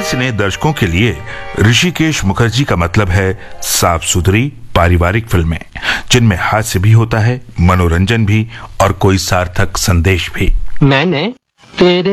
सिने दर्शकों के लिए ऋषिकेश मुखर्जी का मतलब है साफ सुथरी पारिवारिक फिल्में, जिनमें हास्य भी होता है, मनोरंजन भी और कोई सार्थक संदेश भी। मैंने तेरे